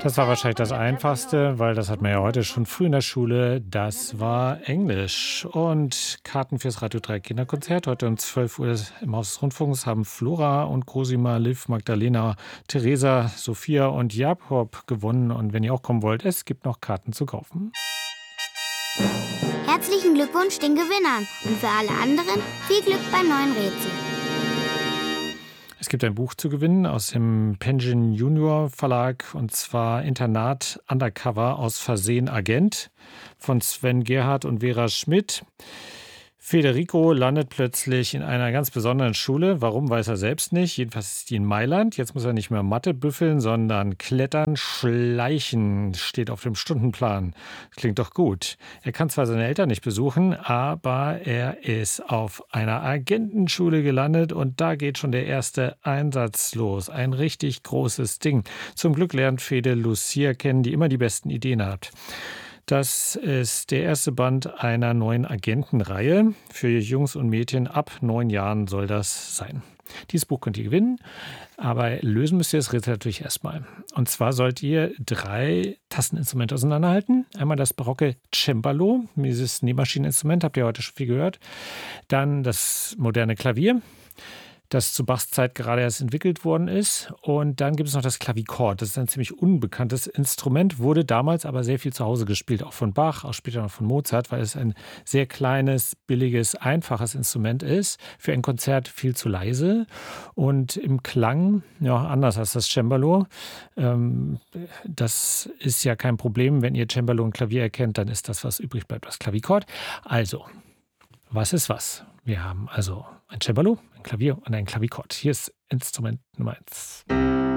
Das war wahrscheinlich das Einfachste, weil das hat man ja heute schon früh in der Schule. Das war Englisch. Und Karten fürs Radio 3 Kinderkonzert heute um 12 Uhr im Haus des Rundfunks haben Flora und Cosima, Liv, Magdalena, Theresa, Sophia und Jakob gewonnen. Und wenn ihr auch kommen wollt, es gibt noch Karten zu kaufen. Herzlichen Glückwunsch den Gewinnern und für alle anderen viel Glück beim neuen Rätsel. Es gibt ein Buch zu gewinnen aus dem Penguin Junior Verlag, und zwar Internat Undercover aus Versehen Agent von Sven Gerhardt und Vera Schmidt. Federico landet plötzlich in einer ganz besonderen Schule. Warum, weiß er selbst nicht. Jedenfalls ist die in Mailand. Jetzt muss er nicht mehr Mathe büffeln, sondern klettern, schleichen steht auf dem Stundenplan. Klingt doch gut. Er kann zwar seine Eltern nicht besuchen, aber er ist auf einer Agentenschule gelandet und da geht schon der erste Einsatz los. Ein richtig großes Ding. Zum Glück lernt Fede Lucia kennen, die immer die besten Ideen hat. Das ist der erste Band einer neuen Agentenreihe. Für Jungs und Mädchen ab 9 Jahren soll das sein. Dieses Buch könnt ihr gewinnen, aber lösen müsst ihr das Rätsel natürlich erstmal. Und zwar sollt ihr 3 Tasteninstrumente auseinanderhalten. Einmal das barocke Cembalo, dieses Nähmaschineninstrument, habt ihr heute schon viel gehört. Dann das moderne Klavier, das zu Bachs Zeit gerade erst entwickelt worden ist. Und dann gibt es noch das Klavichord. Das ist ein ziemlich unbekanntes Instrument, wurde damals aber sehr viel zu Hause gespielt, auch von Bach, auch später noch von Mozart, weil es ein sehr kleines, billiges, einfaches Instrument ist. Für ein Konzert viel zu leise und im Klang, ja, anders als das Cembalo. Das ist ja kein Problem. Wenn ihr Cembalo und Klavier erkennt, dann ist das, was übrig bleibt, das Klavichord. Also, was ist was? Wir haben also ein Cembalo, ein Klavier und ein Klavichord. Hier ist Instrument Nummer 1.